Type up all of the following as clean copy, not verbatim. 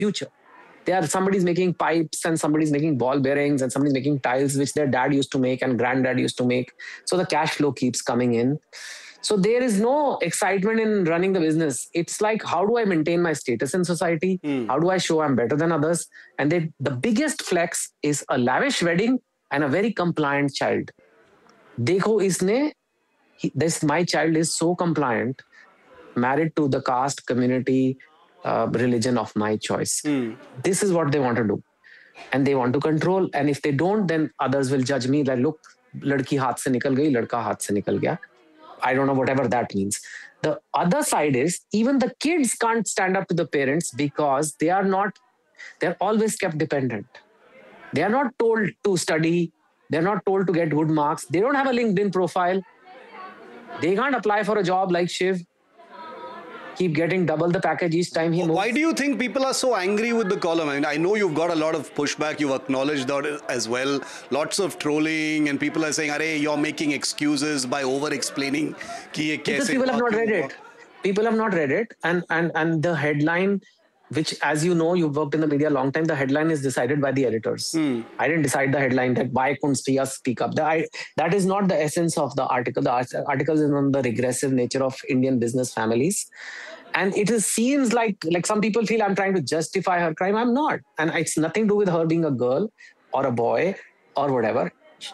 future. Somebody's making pipes and somebody's making ball bearings and somebody's making tiles, which their dad used to make and granddad used to make. So the cash flow keeps coming in. So there is no excitement in running the business. It's like, how do I maintain my status in society? How do I show I'm better than others? And the biggest flex is a lavish wedding and a very compliant child. Dekho isne, my child is so compliant, married to the caste, community, religion of my choice. This is what they want to do. And they want to control. And if they don't, then others will judge me like, look, ladki haath se nikal gayi, ladka haath se nikal gaya. I don't know, whatever that means. The other side is even the kids can't stand up to the parents because they're always kept dependent. They are not told to study. They're not told to get good marks. They don't have a LinkedIn profile. They can't apply for a job like Shiv. Keep getting double the package each time he moves. Why do you think people are so angry with the column? I mean, I know you've got a lot of pushback. You've acknowledged that as well. Lots of trolling, and people are saying, "Arey, you're making excuses by over-explaining." Because people have not read it. People have not read it, and the headline, which, as you know, you've worked in the media a long time, the headline is decided by the editors. I didn't decide the headline that why couldn't Priya speak up. That is not the essence of the article. The article is on the regressive nature of Indian business families. And seems like some people feel I'm trying to justify her crime. I'm not. And it's nothing to do with her being a girl or a boy or whatever.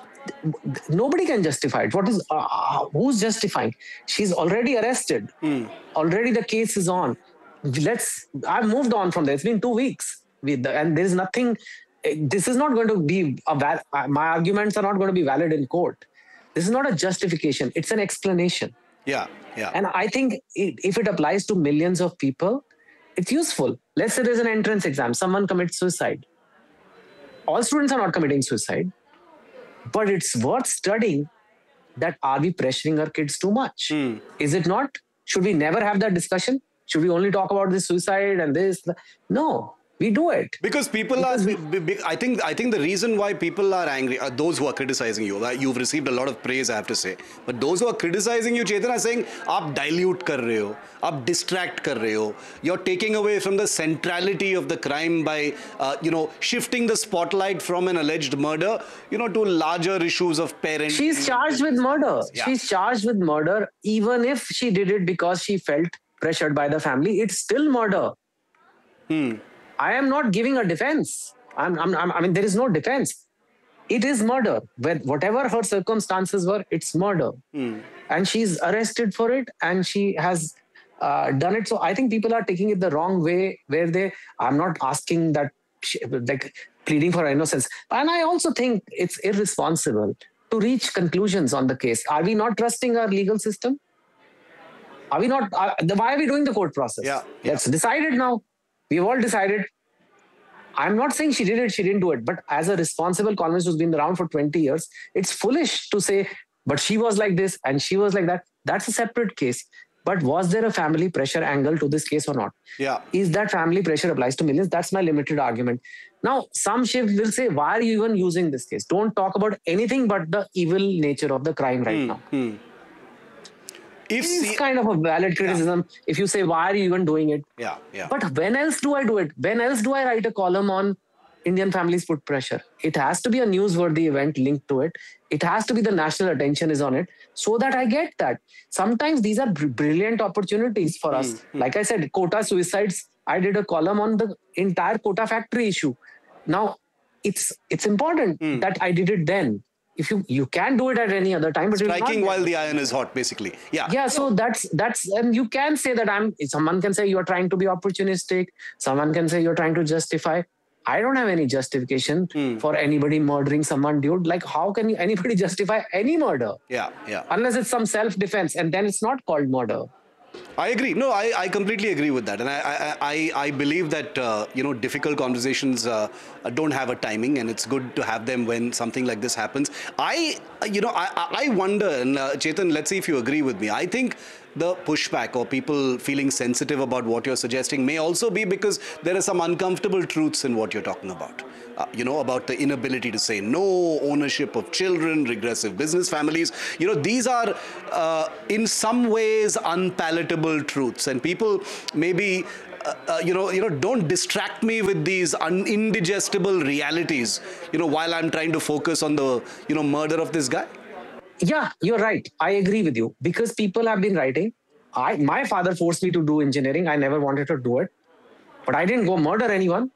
Nobody can justify it. Who's justifying? She's already arrested. Already the case is on. I've moved on from there. It's been 2 weeks. And there is nothing. This is not going to be my arguments are not going to be valid in court. This is not a justification. It's an explanation. Yeah. And I think if it applies to millions of people, it's useful. Let's say there's an entrance exam. Someone commits suicide. All students are not committing suicide. But it's worth studying that are we pressuring our kids too much? Is it not? Should we never have that discussion? Should we only talk about this suicide and this? No. We do it because people are. I think the reason why people are angry are those who are criticizing you. You've received a lot of praise, I have to say. But those who are criticizing you, Chetan, are saying, "Aap dilute kar rahe ho, aap distract kar rahe ho. You're taking away from the centrality of the crime by, shifting the spotlight from an alleged murder, to larger issues of parenting." She's charged with murder. Yeah. She's charged with murder, even if she did it because she felt pressured by the family. It's still murder. I am not giving a defense. I mean, there is no defense. It is murder. Whatever her circumstances were, it's murder. And she's arrested for it and she has done it. So I think people are taking it the wrong way I'm not asking that, pleading for innocence. And I also think it's irresponsible to reach conclusions on the case. Are we not trusting our legal system? Are we not? Why are we doing the court process? Let's decide it now. We've all decided. I'm not saying she did it, she didn't do it. But as a responsible columnist who's been around for 20 years, it's foolish to say, but she was like this and she was like that. That's a separate case. But was there a family pressure angle to this case or not? Yeah. Is that family pressure applies to millions? That's my limited argument. Now, some Shiv will say, why are you even using this case? Don't talk about anything but the evil nature of the crime right now. It's kind of a valid criticism if you say, why are you even doing it? Yeah. But when else do I do it? When else do I write a column on Indian families put pressure? It has to be a newsworthy event linked to it. It has to be the national attention is on it so that I get that. Sometimes these are brilliant opportunities for us. Like I said, Kota suicides, I did a column on the entire Kota factory issue. Now, it's important that I did it then. If you can do it at any other time, but striking while the iron is hot, basically. Yeah. So that's, and you can say that someone can say you're trying to be opportunistic. Someone can say you're trying to justify. I don't have any justification for anybody murdering someone, dude. Like, how can anybody justify any murder? Yeah. Unless it's some self-defense, and then it's not called murder. I agree. No, I completely agree with that. And I believe that, difficult conversations don't have a timing, and it's good to have them when something like this happens. I wonder, and Chetan, let's see if you agree with me. I think the pushback or people feeling sensitive about what you're suggesting may also be because there are some uncomfortable truths in what you're talking about. About the inability to say no, ownership of children, regressive business families. These are in some ways unpalatable truths, and people maybe don't distract me with these indigestible realities, while I'm trying to focus on the, murder of this guy. Yeah, you're right. I agree with you because people have been writing. My father forced me to do engineering. I never wanted to do it, but I didn't go murder anyone.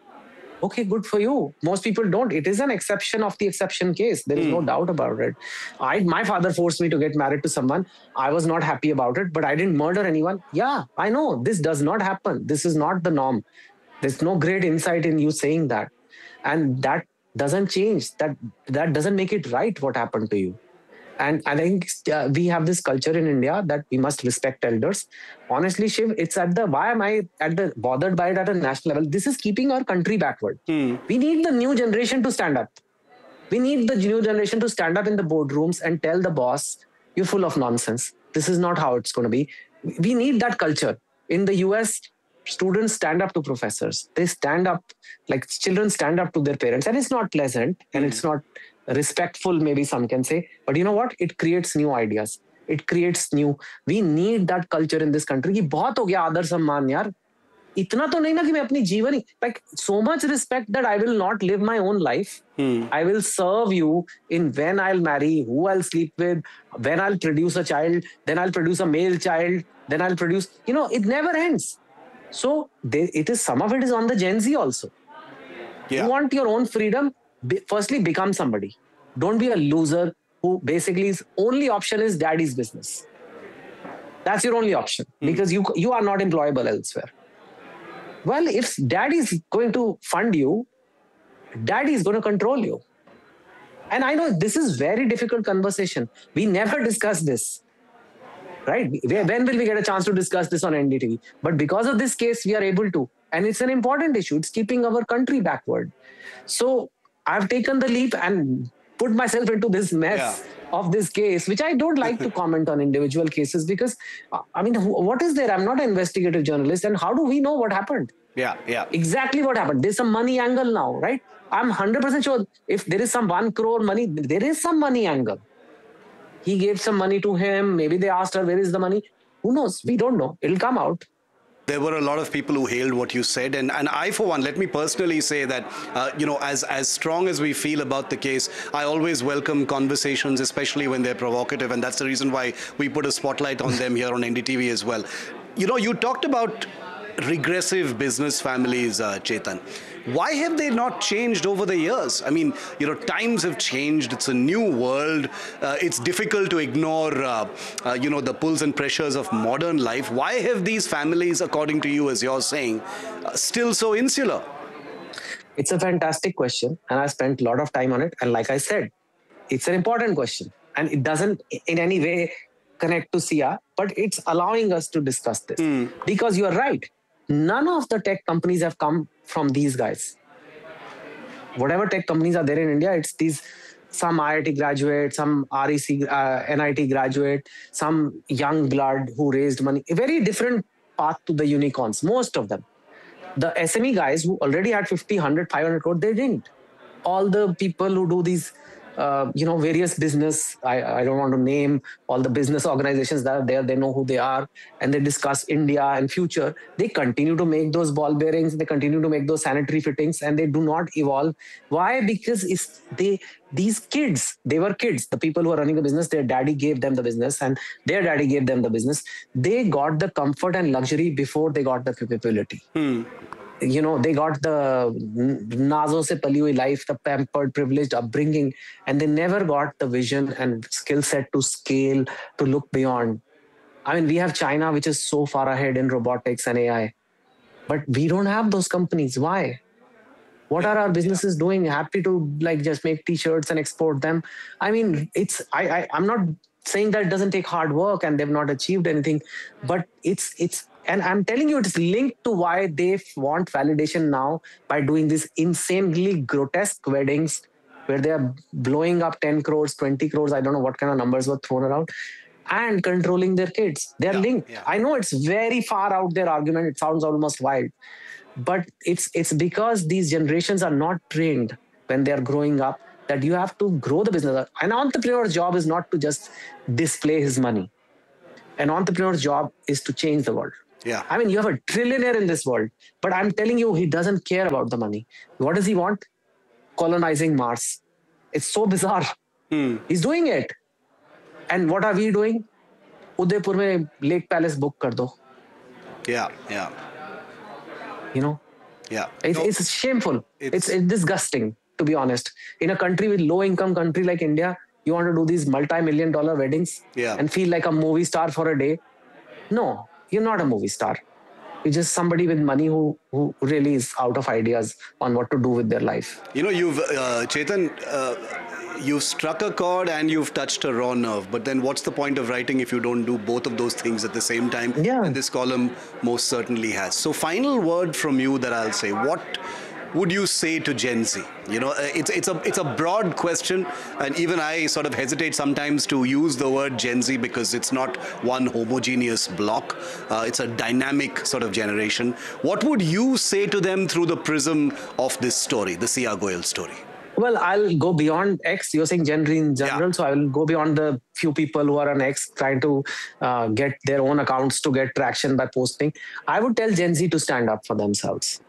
Okay, good for you. Most people don't. It is an exception of the exception case. There is no doubt about it. My father forced me to get married to someone. I was not happy about it, but I didn't murder anyone. Yeah, I know this does not happen. This is not the norm. There's no great insight in you saying that, and that doesn't change. That doesn't make it right. What happened to you? And I think we have this culture in India that we must respect elders. Honestly, Shiv, it's at the why am I at the bothered by it at a national level? This is keeping our country backward. We need the new generation to stand up. We need the new generation to stand up in the boardrooms and tell the boss, "You're full of nonsense. This is not how it's going to be." We need that culture. In the US, students stand up to professors. They stand up, like children stand up to their parents, and it's not pleasant and it's not respectful, maybe some can say, but you know what, it creates new ideas. It creates new, we need that culture in this country कि बहुत हो गया आदर सम्मान यार, इतना तो नहीं ना कि मैं अपनी जीवन ही, like so much respect that I will not live my own life. I will serve you in when I'll marry, who I'll sleep with, when I'll produce a child, then I'll produce a male child, then I'll produce, it never ends. So some of it is on the Gen Z also. You want your own freedom, firstly become somebody. Don't be a loser who basically his only option is daddy's business. That's your only option because you are not employable elsewhere. Well, if daddy is going to fund you, daddy is going to control you. And I know this is very difficult conversation. We never discuss this, right? When will we get a chance to discuss this on NDTV? But because of this case, we are able to. And it's an important issue. It's keeping our country backward. So I've taken the leap and put myself into this mess of this case, which I don't like to comment on individual cases because, I mean, what is there? I'm not an investigative journalist. And how do we know what happened? Yeah. Exactly what happened. There's some money angle now, right? I'm 100% sure if there is some 1 crore money, there is some money angle. He gave some money to him. Maybe they asked her, where is the money? Who knows? We don't know. It'll come out. There were a lot of people who hailed what you said. And I, for one, let me personally say that, as strong as we feel about the case, I always welcome conversations, especially when they're provocative. And that's the reason why we put a spotlight on them here on NDTV as well. You talked about regressive business families, Chetan. Why have they not changed over the years? I mean, times have changed. It's a new world. It's difficult to ignore, the pulls and pressures of modern life. Why have these families, according to you, as you're saying, still so insular? It's a fantastic question. And I spent a lot of time on it. And like I said, it's an important question. And it doesn't in any way connect to Sia, but it's allowing us to discuss this. Because you're right. None of the tech companies have come from these guys. Whatever tech companies are there in India, it's some IIT graduate, some REC, NIT graduate, some young blood who raised money. A very different path to the unicorns, most of them. The SME guys who already had 50, 100, 500 crore, they didn't. All the people who do these various business, I don't want to name all the business organizations that are there, they know who they are, and they discuss India and future. They continue to make those ball bearings, they continue to make those sanitary fittings, and they do not evolve. Why? Because these kids, they were kids. The people who are running the business, their daddy gave them the business, and their daddy gave them the business. They got the comfort and luxury before they got the capability. They got the nazo se pali hui life, the pampered, privileged upbringing, and they never got the vision and skill set to scale, to look beyond. I mean, we have China, which is so far ahead in robotics and AI, but we don't have those companies. Why? What are our businesses doing? Happy to just make t-shirts and export them. I mean, I'm not saying that it doesn't take hard work and they've not achieved anything, but and I'm telling you, it's linked to why they want validation now by doing these insanely grotesque weddings where they are blowing up 10 crores, 20 crores. I don't know what kind of numbers were thrown around, and controlling their kids. They're linked. I know it's very far out their argument. It sounds almost wild, but it's because these generations are not trained when they are growing up that you have to grow the business. An entrepreneur's job is not to just display his money. An entrepreneur's job is to change the world. Yeah. I mean, you have a trillionaire in this world, but I'm telling you, he doesn't care about the money. What does he want? Colonizing Mars. It's so bizarre. He's doing it. And what are we doing? Udaipur mein Lake Palace book kar do. Yeah. Yeah. You know, Yeah. it's shameful. It's- It's disgusting, to be honest. In a country with low income country like India, you want to do these multi-million-dollar weddings Yeah. and feel like a movie star for a day. No, you're not a movie star. You're just somebody with money who really is out of ideas on what to do with their life. You've Chetan, you've struck a chord and you've touched a raw nerve. But then, what's the point of writing if you don't do both of those things at the same time? Yeah. And this column most certainly has. So, final word from you that I'll say. What would you say to Gen Z? It's a broad question, and even I sort of hesitate sometimes to use the word Gen Z because it's not one homogeneous block. It's a dynamic sort of generation. What would you say to them through the prism of this story, the Sia Goyal story? Well, I'll go beyond X. You're saying Gen Z in general, Yeah. so I will go beyond the few people who are on X trying to get their own accounts to get traction by posting. I would tell Gen Z to stand up for themselves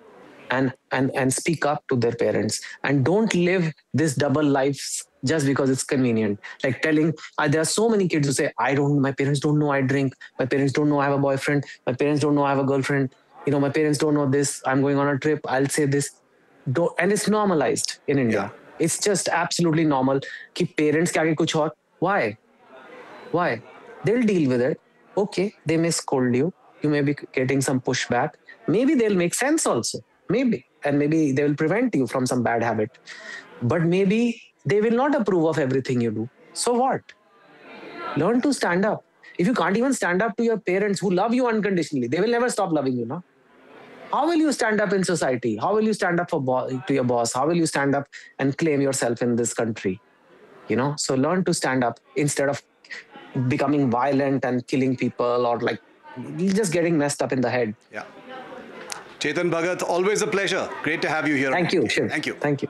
and speak up to their parents, and don't live this double lives just because it's convenient. Like telling, there are so many kids who say, my parents don't know I drink. My parents don't know I have a boyfriend. My parents don't know I have a girlfriend. My parents don't know this. I'm going on a trip. I'll say this. And it's normalized in India. Yeah. It's just absolutely normal. कि parents के आगे कुछ और. Why? Why? They'll deal with it. Okay, they may scold you. You may be getting some pushback. Maybe they'll make sense also. Maybe. And maybe they will prevent you from some bad habit. But maybe they will not approve of everything you do. So what? Learn to stand up. If you can't even stand up to your parents who love you unconditionally, they will never stop loving you, no? How will you stand up in society? How will you stand up to your boss? How will you stand up and claim yourself in this country? So learn to stand up instead of becoming violent and killing people or like just getting messed up in the head. Yeah. Chetan Bhagat, always a pleasure. Great to have you here. Thank you, Shiv. Thank you. Thank you.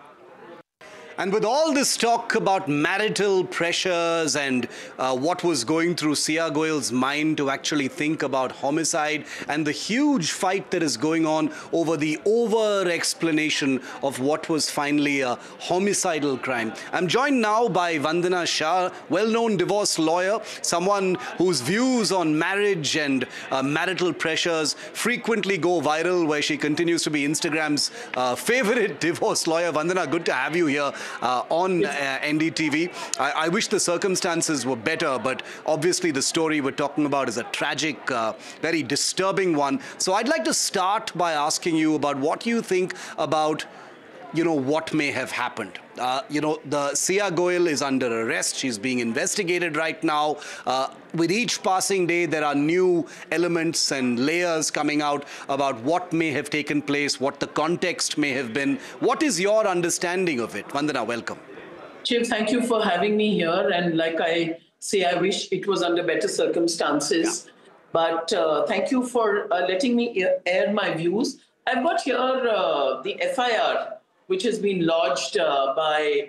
And with all this talk about marital pressures and what was going through Sia Goyal's mind to actually think about homicide and the huge fight that is going on over the over-explanation of what was finally a homicidal crime, I'm joined now by Vandana Shah, well-known divorce lawyer, someone whose views on marriage and marital pressures frequently go viral, where she continues to be Instagram's favorite divorce lawyer. Vandana, good to have you here. On NDTV. I wish the circumstances were better, but obviously the story we're talking about is a tragic, very disturbing one. So I'd like to start by asking you about what you think about what may have happened. The Sia Goyal is under arrest. She's being investigated right now. With each passing day, there are new elements and layers coming out about what may have taken place, what the context may have been. What is your understanding of it? Vandana, welcome. Shiv, thank you for having me here. And like I say, I wish it was under better circumstances. Yeah. But thank you for letting me air my views. I've got here the FIR, which has been lodged by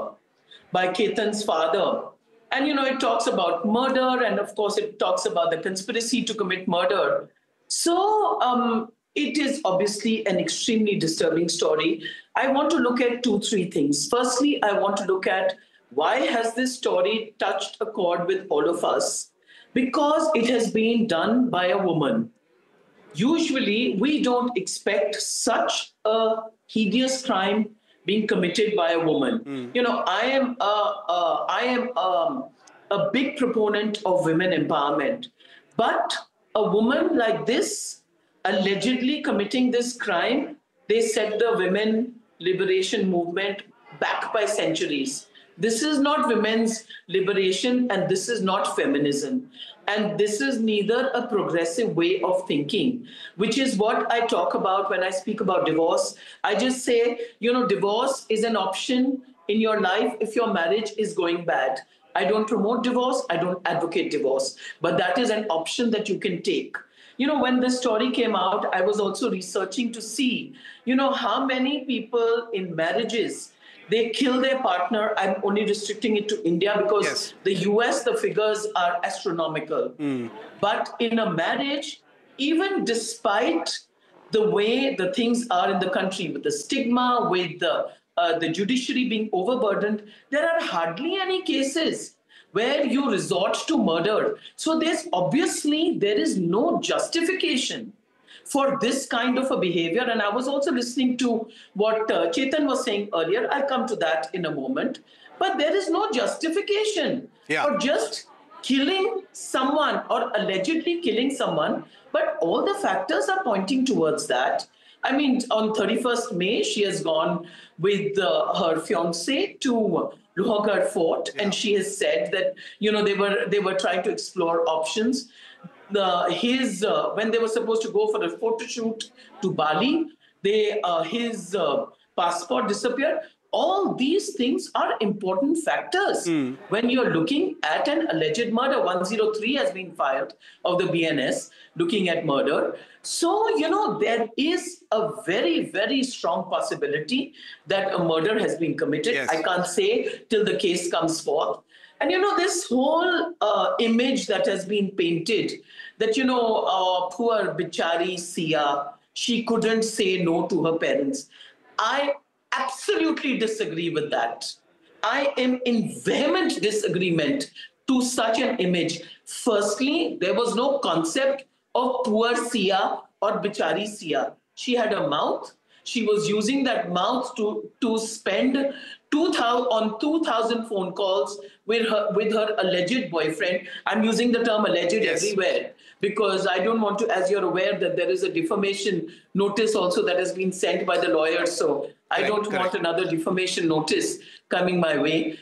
Ketan's father. And, it talks about murder, and of course, it talks about the conspiracy to commit murder. So it is obviously an extremely disturbing story. I want to look at 2-3 things. Firstly, I want to look at why has this story touched a chord with all of us? Because it has been done by a woman. Usually, we don't expect such a hideous crime being committed by a woman. I am a big proponent of women empowerment, but a woman like this allegedly committing this crime, they set the women liberation movement back by centuries. This is not women's liberation, and this is not feminism. And this is neither a progressive way of thinking, which is what I talk about when I speak about divorce. I just say, divorce is an option in your life if your marriage is going bad. I don't promote divorce. I don't advocate divorce. But that is an option that you can take. When this story came out, I was also researching to see, how many people in marriages, they kill their partner. I'm only restricting it to India because yes. The US, the figures are astronomical. But in a marriage, even despite the way the things are in the country, with the stigma, with the judiciary being overburdened, there are hardly any cases where you resort to murder. So there is no justification for this kind of a behavior. And I was also listening to what Chetan was saying earlier. I'll come to that in a moment. But there is no justification for just killing someone or allegedly killing someone. But all the factors are pointing towards that. I mean, on 31st May, she has gone with her fiancé to Lohargarh Fort, and she has said that they were trying to explore options. When they were supposed to go for a photo shoot to Bali, his passport disappeared. All these things are important factors when you're looking at an alleged murder. 103 has been filed of the BNS looking at murder. So, there is a very, very strong possibility that a murder has been committed. Yes. I can't say till the case comes forth. And, this whole image that has been painted that, poor Bichari Sia, she couldn't say no to her parents. I absolutely disagree with that. I am in vehement disagreement to such an image. Firstly, there was no concept of poor Sia or Bichari Sia. She had a mouth. She was using that mouth to spend 2,000 phone calls with her alleged boyfriend. I'm using the term alleged everywhere because I don't want to, as you're aware, that there is a defamation notice also that has been sent by the lawyers. So I don't want another defamation notice coming my way.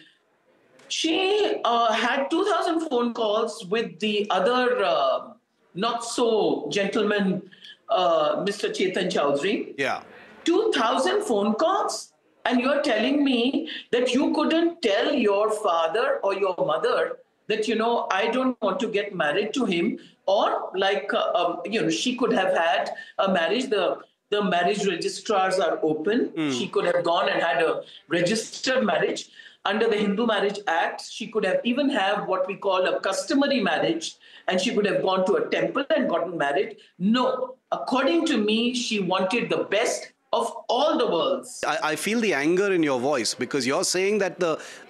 She had 2,000 phone calls with the other not so gentleman, Mr. Chetan Chowdhury. Yeah. 2,000 phone calls, and you're telling me that you couldn't tell your father or your mother that, I don't want to get married to him, or she could have had a marriage. The marriage registrars are open. She could have gone and had a registered marriage. Under the Hindu Marriage Act, she could have even have what we call a customary marriage, and she could have gone to a temple and gotten married. No, according to me, she wanted the best of all the worlds. I feel the anger in your voice because you're saying that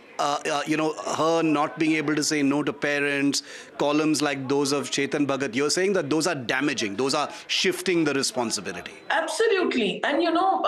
her not being able to say no to parents, columns like those of Chetan Bhagat, you're saying that those are damaging, those are shifting the responsibility. Absolutely. And,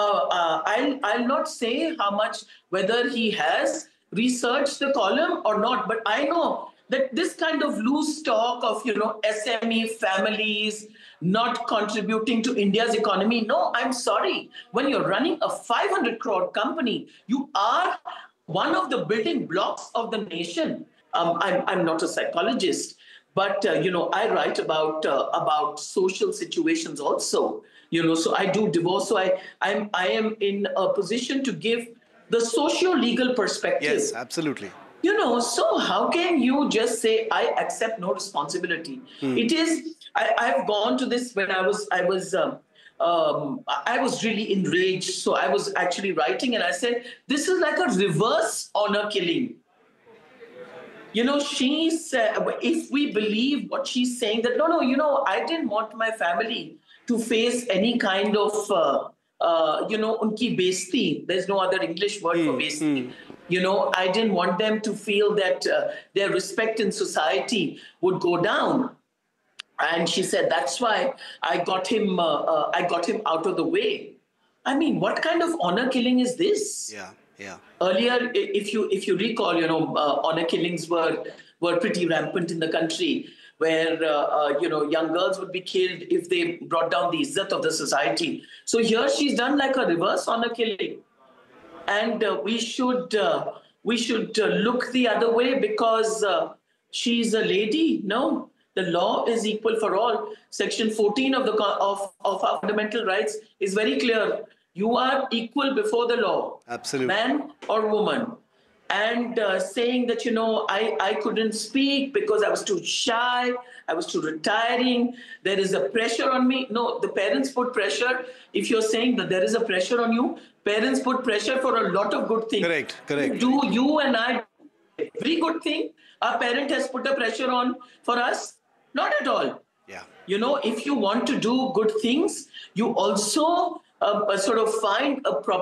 I'll not say whether he has researched the column or not, but I know that this kind of loose talk of, SME families not contributing to India's economy. No, I'm sorry. When you're running a 500 crore company, you are one of the building blocks of the nation. I'm not a psychologist, but, I write about social situations also, so I do divorce. So I am in a position to give the socio-legal perspective. Yes, absolutely. So how can you just say, I accept no responsibility? It is, I've gone to this when I was really enraged. So I was actually writing and I said, this is like a reverse honor killing. She said, if we believe what she's saying, that no, I didn't want my family to face any kind of, unki besti. There's no other English word for besti. I didn't want them to feel that their respect in society would go down. And she said, that's why I got him out of the way. I mean, what kind of honor killing is this? Yeah. Earlier, if you recall, honor killings were pretty rampant in the country, where young girls would be killed if they brought down the izzat of the society. So here she's done like a reverse honor killing, and we should look the other way because she's a lady. No, the law is equal for all. Section 14 of our fundamental rights is very clear. You are equal before the law. Absolutely. Man or woman. And saying that, I couldn't speak because I was too shy, I was too retiring, there is a pressure on me. No, the parents put pressure. If you're saying that there is a pressure on you, parents put pressure for a lot of good things. Correct. Do you and I every good thing our parent has put a pressure on for us? Not at all. Yeah. You know, if you want to do good things, you also sort of find a proper